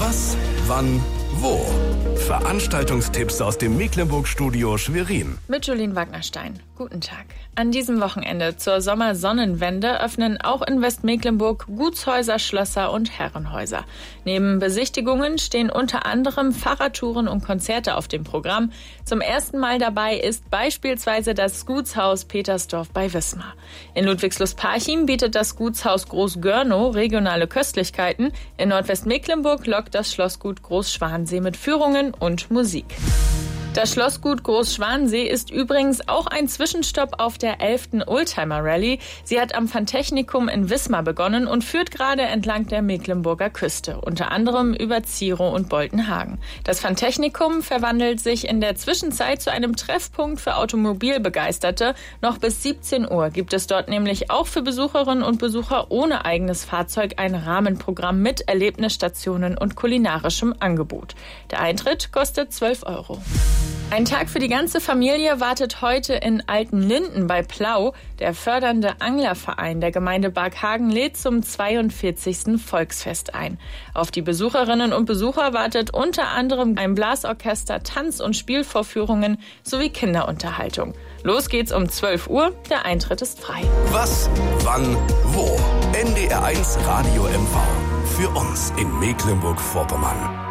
Was, wann, wo? Veranstaltungstipps aus dem Mecklenburg-Studio Schwerin. Mit Jolien Wagnerstein. Guten Tag. An diesem Wochenende zur Sommersonnenwende öffnen auch in Westmecklenburg Gutshäuser, Schlösser und Herrenhäuser. Neben Besichtigungen stehen unter anderem Fahrradtouren und Konzerte auf dem Programm. Zum ersten Mal dabei ist beispielsweise das Gutshaus Petersdorf bei Wismar. In Ludwigslust-Parchim bietet das Gutshaus Groß-Görnow regionale Köstlichkeiten. In Nordwestmecklenburg lockt das Schlossgut Groß-Schwansee mit Führungen und Musik. Das Schlossgut Groß-Schwansee ist übrigens auch ein Zwischenstopp auf der 11. Oldtimer Rallye. Sie hat am Phantechnikum in Wismar begonnen und führt gerade entlang der Mecklenburger Küste, unter anderem über Zierow und Boltenhagen. Das Phantechnikum verwandelt sich in der Zwischenzeit zu einem Treffpunkt für Automobilbegeisterte. Noch bis 17 Uhr gibt es dort nämlich auch für Besucherinnen und Besucher ohne eigenes Fahrzeug ein Rahmenprogramm mit Erlebnisstationen und kulinarischem Angebot. Der Eintritt kostet 12 €. Ein Tag für die ganze Familie wartet heute in Altenlinden bei Plau. Der fördernde Anglerverein der Gemeinde Barkhagen lädt zum 42. Volksfest ein. Auf die Besucherinnen und Besucher wartet unter anderem ein Blasorchester, Tanz- und Spielvorführungen sowie Kinderunterhaltung. Los geht's um 12 Uhr, der Eintritt ist frei. Was, wann, wo? NDR 1 Radio MV. Für uns in Mecklenburg-Vorpommern.